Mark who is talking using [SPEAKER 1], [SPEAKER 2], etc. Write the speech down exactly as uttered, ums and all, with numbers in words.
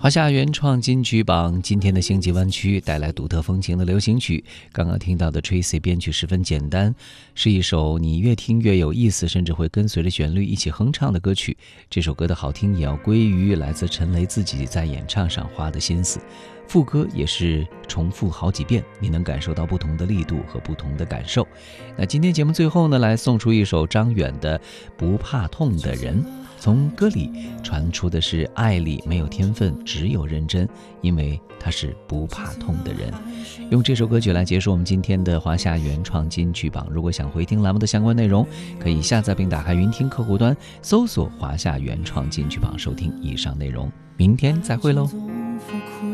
[SPEAKER 1] 华夏原创金曲榜今天的星际湾区带来独特风情的流行曲。刚刚听到的 Tracy 编曲十分简单，是一首你越听越有意思，甚至会跟随着旋律一起哼唱的歌曲。这首歌的好听也要归于来自陈雷自己在演唱上花的心思，副歌也是重复好几遍，你能感受到不同的力度和不同的感受。那今天节目最后呢，来送出一首张远的《不怕痛的人》。从歌里传出的是爱里没有天分，只有认真，因为他是不怕痛的人。用这首歌曲来结束我们今天的华夏原创金曲榜。如果想回听栏目的相关内容，可以下载并打开云听客户端，搜索华夏原创金曲榜收听以上内容。明天再会喽。